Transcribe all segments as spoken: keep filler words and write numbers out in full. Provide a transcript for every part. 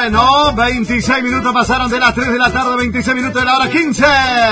Bueno, veintiséis minutos pasaron de las tres de la tarde, veintiséis minutos de la hora quince.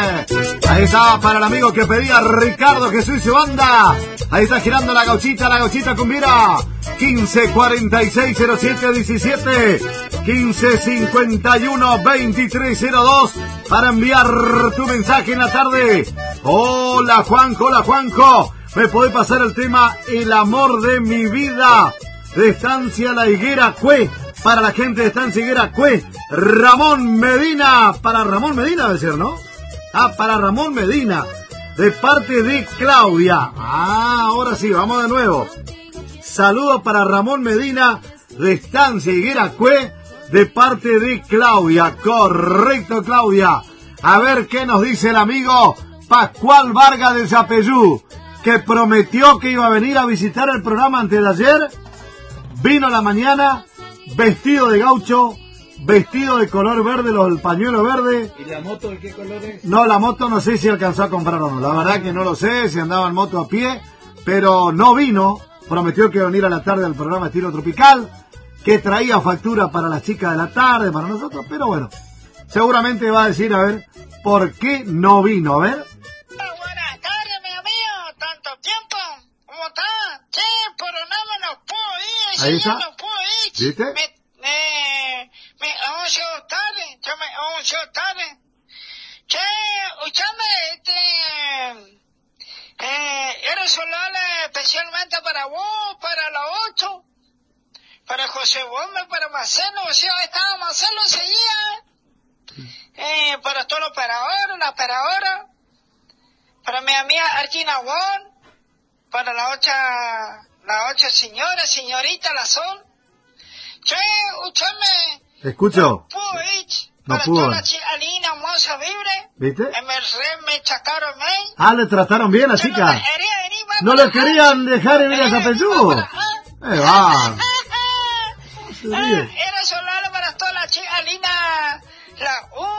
Ahí está para el amigo que pedía Ricardo Jesús y su banda. Ahí está girando la gauchita, la gauchita cumbiera. quince cuarenta y seis cero siete diecisiete, quince cincuenta y uno veintitrés cero dos para enviar tu mensaje en la tarde. Hola Juanjo, hola Juanjo. ¿Me podés pasar el tema El amor de mi vida? De Estancia La Higuera Cue. Para la gente de Estancia Higuera Cue. Ramón Medina. Para Ramón Medina debe ser, ¿no? Ah, para Ramón Medina. De parte de Claudia. Ah, ahora sí, vamos de nuevo. Saludos para Ramón Medina de Estancia Higuera Cue. De parte de Claudia. Correcto, Claudia. A ver qué nos dice el amigo Pascual Vargas de Zapellú, que prometió que iba a venir a visitar el programa antes de ayer. Vino a la mañana, vestido de gaucho, vestido de color verde, los el pañuelo verde. ¿Y la moto de qué color es? No, la moto no sé si alcanzó a comprar o no. La verdad que no lo sé, si andaba en moto a pie, pero no vino. Prometió que iba a venir a la tarde al programa Estilo Tropical, que traía factura para las chicas de la tarde, para nosotros, pero bueno, seguramente va a decir, a ver, ¿por qué no vino? A ver. Buenas tardes, mi amigo, tanto tiempo, ¿cómo está? Che, pero no me lo puedo ir, Ahí señor, está. no puedo ir. ¿Viste? Me, me, me once tarde, yo me once tarde. Che, escúchame, este, eh, eres solar especialmente para vos, para la ocho, para José Gómez, para Marcelo, o sea, estaba Marcelo seguía, eh, para todos los operadores, la operadora, para mi amiga Argina Won, para la ocho, la ocho señora, señorita la Sol. Che, escúchame. Escucho. No puedo ir. No para pudo. toda la chica Alina, moza vibre. ¿Viste? Me, re, me chacaron bien. Ah, le trataron bien a la Yo no chica. me quería venir, va No para le acá. querían dejar venir a Eh, Zapellú. va para acá. Eh, va. Se Ah, ríe. era solar para toda la chica Alina, la U.